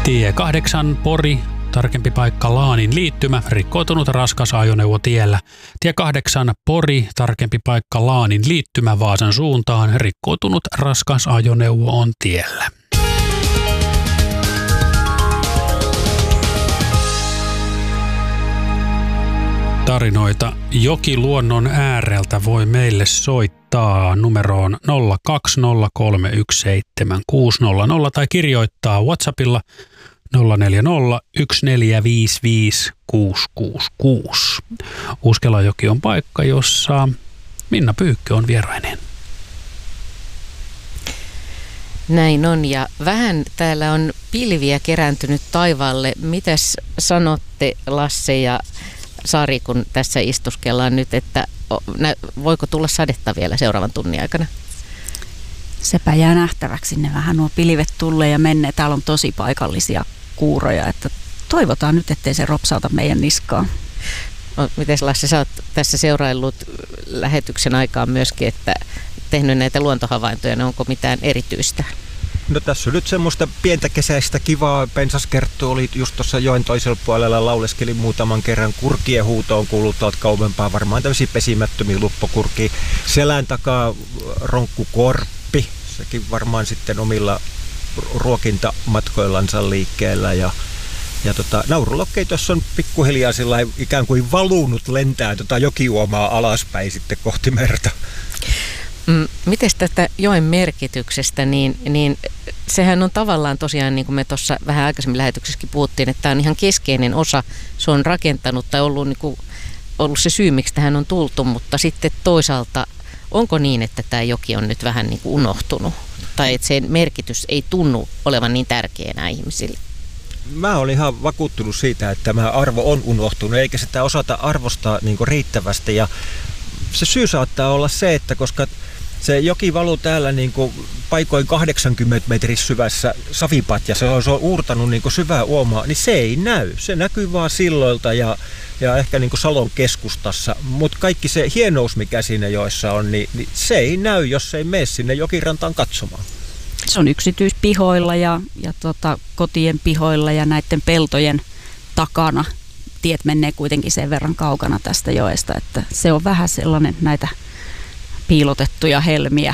Tie 8 Pori, tarkempi paikka Laanin liittymä, rikkoutunut raskas ajoneuvo tiellä. Tie 8 Pori, tarkempi paikka Laanin liittymä Vaasan suuntaan, rikkoutunut raskas ajoneuvo on tiellä. Tarinoita Jokiluonnon ääreltä voi meille soittaa numeroon 020317600 tai kirjoittaa WhatsAppilla 0401455666. Uskelajoki on paikka, jossa Minna Pyykkö on vierainen. Näin on, ja vähän täällä on pilviä kerääntynyt taivaalle. Mitäs sanotte, Lasse ja Sari, kun tässä istuskellaan nyt, että voiko tulla sadetta vielä seuraavan tunnin aikana? Sepä jää nähtäväksi. Ne vähän nuo pilvet tulee ja menee. Täällä on tosi paikallisia kuuroja, että toivotaan nyt, ettei se ropsauta meidän niskaan. Miten Lasse, sä oot tässä seuraillut lähetyksen aikaan myöskin, että tehnyt näitä luontohavaintoja, niin onko mitään erityistä? No tässä on nyt semmoista pientä kesäistä kivaa. Pensaskerttu oli just tuossa joen toisella puolella, lauleskeli muutaman kerran. Kurkien huuto on kuullut tuolta kauempaa, varmaan tämmöisiä pesimättömiä luppokurkia. Selän takaa ronkkukorppi, sekin varmaan sitten omilla ruokintamatkoillansa liikkeellä. Ja naurulokkeja tuossa on pikkuhiljaa ikään kuin valunut lentää jokiuomaa alaspäin sitten kohti merta. Miten tästä joen merkityksestä, niin sehän on tavallaan tosiaan, niin kuin me tuossa vähän aikaisemmin lähetyksessäkin puhuttiin, että tämä on ihan keskeinen osa, se on rakentanut tai ollut se syy, miksi tähän on tultu, mutta sitten toisaalta onko niin, että tämä joki on nyt vähän niin kuin unohtunut tai että sen merkitys ei tunnu olevan niin tärkeä enää ihmisille? Mä olin ihan vakuuttunut siitä, että tämä arvo on unohtunut eikä sitä osata arvostaa niin kuin riittävästi, ja se syy saattaa olla se, että koska se joki valuu täällä niin kuin paikoin 80 metrin syvässä savipatjassa, se on uurtanut niin kuin syvää uomaa, niin se ei näy. Se näkyy vaan silloilta ja ehkä niin kuin Salon keskustassa, mutta kaikki se hienous, mikä siinä joessa on, niin se ei näy, jos ei mene sinne jokirantaan katsomaan. Se on yksityispihoilla ja kotien pihoilla ja näiden peltojen takana. Tiet menee kuitenkin sen verran kaukana tästä joesta, että se on vähän sellainen näitä piilotettuja helmiä.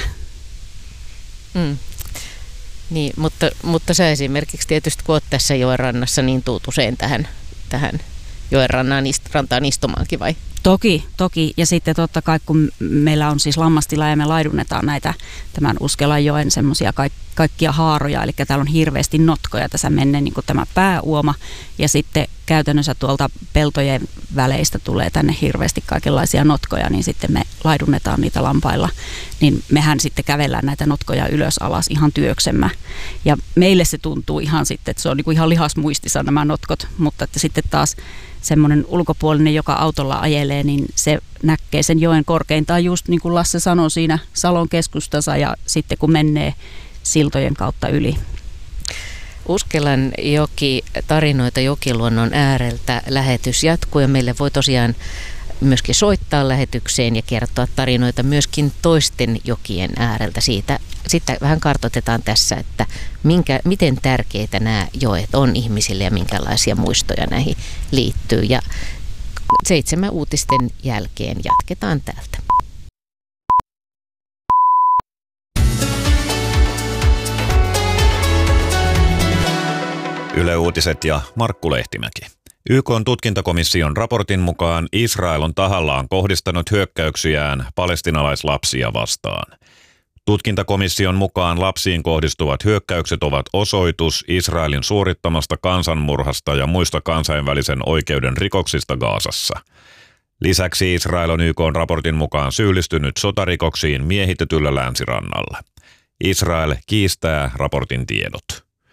Niin, mutta sä esimerkiksi tietysti kun oot tässä joen rannassa, niin tuut usein tähän joen rantaan istumaankin vai? Toki. Ja sitten totta kai, kun meillä on siis lammastila ja me laidunnetaan näitä tämän Uskelanjoen semmoisia kaikkia haaroja, eli täällä on hirveästi notkoja. Tässä menee niin kuin tämä pääuoma ja sitten käytännössä tuolta peltojen väleistä tulee tänne hirveästi kaikenlaisia notkoja, niin sitten me laidunnetaan niitä lampailla. Niin mehän sitten kävellään näitä notkoja ylös alas ihan työksemme. Ja meille se tuntuu ihan sitten, että se on niin kuin ihan lihasmuistissa nämä notkot, mutta että sitten taas semmoinen ulkopuolinen, joka autolla ajelee, niin se näkee sen joen korkeintaan just niin kuin Lasse sanoi siinä Salon keskustassa ja sitten kun menee siltojen kautta yli. Uskelan joki, tarinoita Jokiluonnon ääreltä lähetys jatkuu ja meille voi tosiaan myöskin soittaa lähetykseen ja kertoa tarinoita myöskin toisten jokien ääreltä. Sitten vähän kartoitetaan tässä, että miten tärkeitä nämä joet on ihmisille ja minkälaisia muistoja näihin liittyy. Ja 7 uutisten jälkeen jatketaan täältä. Yle Uutiset ja Markku Lehtimäki. YK:n tutkintakomission raportin mukaan Israel on tahallaan kohdistanut hyökkäyksiään palestiinalaislapsia vastaan. Tutkintakomission mukaan lapsiin kohdistuvat hyökkäykset ovat osoitus Israelin suorittamasta kansanmurhasta ja muista kansainvälisen oikeuden rikoksista Gazassa. Lisäksi Israel on YK:n raportin mukaan syyllistynyt sotarikoksiin miehitetyllä länsirannalla. Israel kiistää raportin tiedot.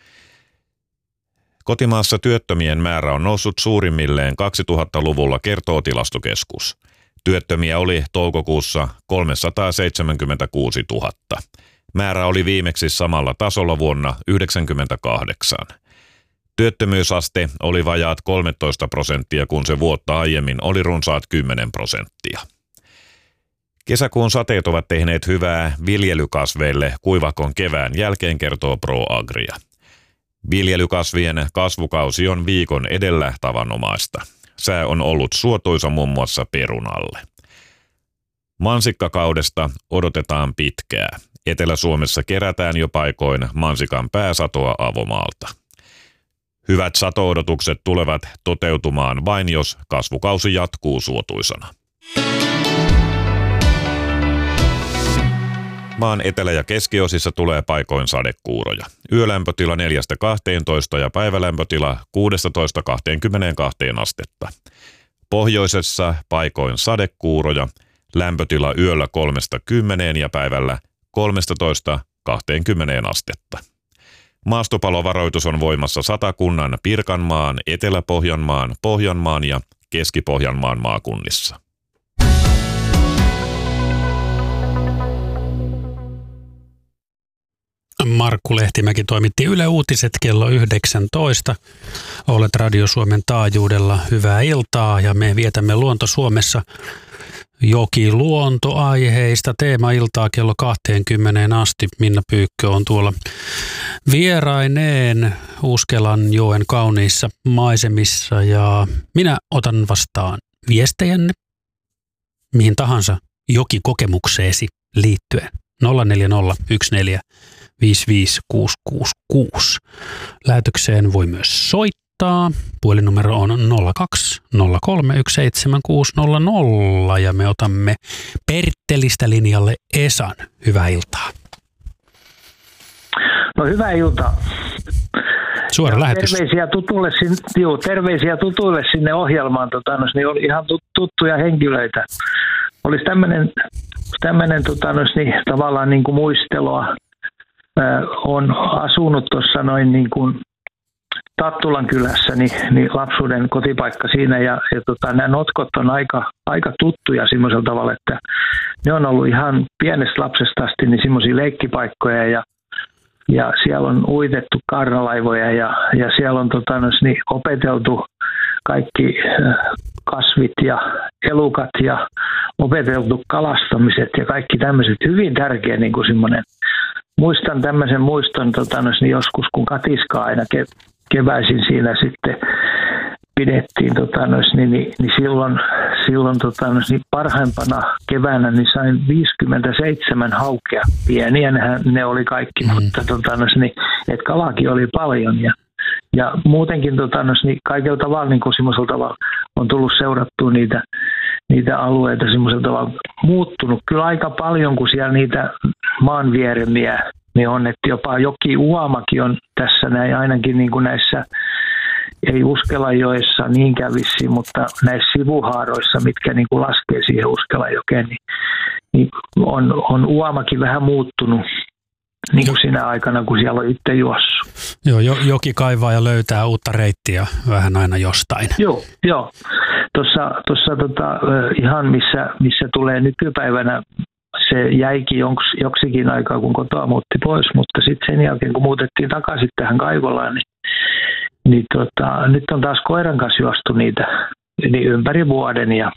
Kotimaassa työttömien määrä on noussut suurimmilleen 2000-luvulla, kertoo Tilastokeskus. Työttömiä oli toukokuussa 376 000. Määrä oli viimeksi samalla tasolla vuonna 1998. Työttömyysaste oli vajaat 13%, kun se vuotta aiemmin oli runsaat 10%. Kesäkuun sateet ovat tehneet hyvää viljelykasveille kuivakon kevään jälkeen, kertoo ProAgria. Viljelykasvien kasvukausi on viikon edellä tavanomaista. Sää on ollut suotuisa muun muassa perunalle. Mansikkakaudesta odotetaan pitkää. Etelä-Suomessa kerätään jo paikoin mansikan pääsatoa avomaalta. Hyvät sato-odotukset tulevat toteutumaan vain, jos kasvukausi jatkuu suotuisana. Maan etelä- ja keskiosissa tulee paikoin sadekuuroja. Yölämpötila 4-12 ja päivälämpötila 16-22 astetta. Pohjoisessa paikoin sadekuuroja, lämpötila yöllä 3-10 ja päivällä 13-20 astetta. Maastopalovaroitus on voimassa Satakunnan, Pirkanmaan, Etelä-Pohjanmaan, Pohjanmaan ja Keski-Pohjanmaan maakunnissa. Markku Lehtimäki toimitti Yle Uutiset kello 19. Olet Radio Suomen taajuudella. Hyvää iltaa ja me vietämme Luonto Suomessa jokiluontoaiheista teemailtaa kello 20 asti. Minna Pyykkö on tuolla vieraineen Uskelanjoen kauniissa maisemissa ja minä otan vastaan viestejänne mihin tahansa jokikokemukseesi liittyen. 0401455666. Lähetykseen voi myös soittaa. Puhelinnumero on 0203176600 ja me otamme Perttelistä linjalle Esan. Hyvää iltaa. No hyvää iltaa. Suora lähetys. Terveisiä tutuille sinne ohjelmaan. Niin oli ihan tuttuja henkilöitä. Olisi tämmöinen tavallaan niin kuin muistelua. On asunut tuossa noin niin kuin Tattulan kylässä, niin lapsuuden kotipaikka siinä ja nämä notkot on aika tuttuja semmoisella tavalla, että ne on ollut ihan pienestä lapsesta asti niin semmoisia leikkipaikkoja ja siellä on uitettu kaarnalaivoja ja siellä on opeteltu kaikki kasvit ja elukat ja opeteltu kalastamiset ja kaikki tämmöiset. Hyvin tärkeä niin kuin semmoinen. Muistan tämmöisen muiston joskus, kun katiskaa aina keväisin siinä sitten pidettiin, niin silloin parhaimpana keväänä niin sain 57 haukea. Pieniä ne oli kaikki, mutta että kalaakin oli paljon ja muutenkin kaikella tavalla niin kuin semmoisella tavalla on tullut seurattua niitä alueita semmoisella tavalla muuttunut kyllä aika paljon, kun siellä niitä maanvieremiä niin on, että jopa Joki-Uomakin on tässä näin ainakin niin kuin näissä, ei Uskelanjoessa niinkään vissiin, mutta näissä sivuhaaroissa, mitkä niin kuin laskee siihen Uskelanjokeen, niin on Uomakin vähän muuttunut niin kuin sinä aikana, kun siellä on itse juossut. Joo, joki kaivaa ja löytää uutta reittiä vähän aina jostain. Joo. Tuossa ihan missä tulee nykypäivänä, se jäikin joksikin aikaa, kun kotoa muutti pois, mutta sitten sen jälkeen, kun muutettiin takaisin tähän Kaivolaan, niin nyt on taas koiran kanssa juostu niitä niin ympäri vuoden ja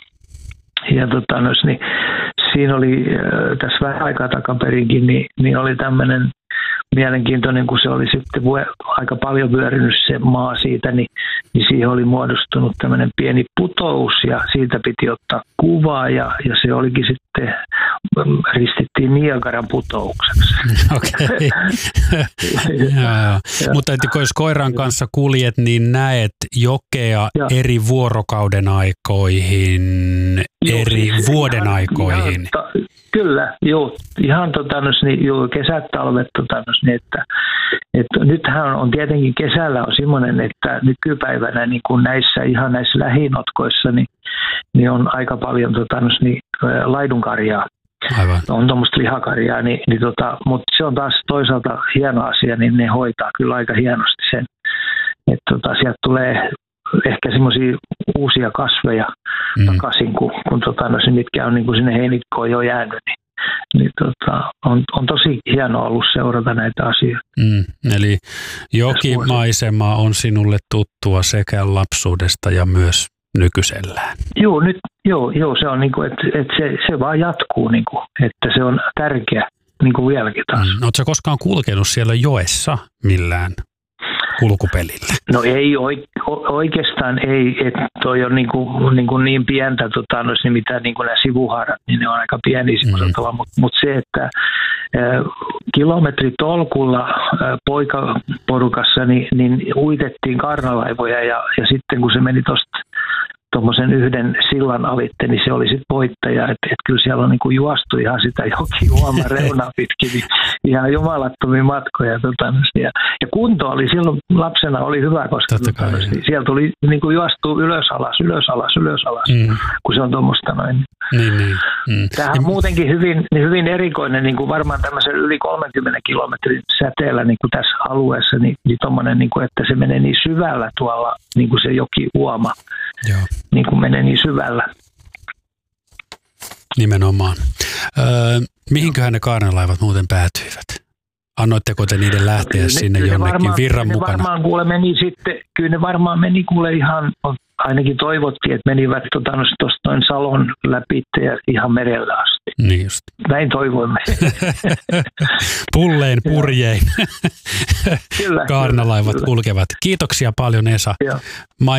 niin siinä oli tässä vähän aikaa takaperinkin, niin oli tämmöinen mielenkiintoinen, kun se oli sitten aika paljon vyörynyt se maa siitä, niin siihen oli muodostunut tämmöinen pieni putous ja siitä piti ottaa kuvaa ja se olikin sitten, ristittiin Niagaran putoukseksi. Okei. Mutta jos koiran kanssa kuljet, niin näet jokea eri vuorokauden aikoihin, eri vuoden aikoihin. Kyllä, joo. Ihan kesät, talvet, että nythän on tietenkin kesällä on semmoinen, että nykypäivänä niin kuin näissä lähinotkoissa niin on aika paljon laidunkarjaa. Aivan. On tuommoista lihakarjaa, mutta se on taas toisaalta hieno asia, niin ne hoitaa kyllä aika hienosti sen. Että sieltä tulee ehkä semmoisia uusia kasveja takaisin, kun mitkä on niin kuin sinne heinikkoon jo jäänyt, niin on tosi hienoa ollut seurata näitä asioita. Eli jokimaisema on sinulle tuttua sekä lapsuudesta ja myös nykyisellään. Joo, se on niin kuin, että se vaan jatkuu, niin kuin, että se on tärkeä niin kuin vieläkin taas. Oletko koskaan kulkenut siellä joessa millään? kulkupelillä? No ei oikeastaan ei, että toi on niin pientä, niin mitä niin nämä sivuhaarat, niin ne on aika pieniä mutta se, että kilometritolkulla poikaporukassa niin uitettiin kaarnalaivoja ja sitten kun se meni tuommoisen yhden sillan alitte, niin se oli sitten voittaja. Että kyllä siellä on niinku juostu ihan sitä jokijuoman reunaa pitkin, niin ihan jumalattomia matkoja. Ja kunto oli silloin lapsena oli hyvä, koska niin siellä tuli niinku juostu ylös alas, kun se on tuommoista noin. Niin. Tämähän on muutenkin hyvin erikoinen, niin kuin varmaan tämmöisen yli 30 kilometrin säteellä niin kuin tässä alueessa, niin tommoinen, niin kuin, että se menee niin syvällä tuolla, niin kuin se jokiuoma, niin kuin menee niin syvällä. Nimenomaan. Mihinköhän ne kaarnalaivat muuten päätyivät? Annoitteko te niiden lähteä sinne jonnekin virran mukana? Kyllä ne varmaan meni ihan, ainakin toivottiin, että menivät tuosta noin Salon läpi ja ihan merellä asti. Niin just. Näin toivoimme. Pullein purjein kyllä, kaarnalaivat kulkevat. Kiitoksia paljon, Esa.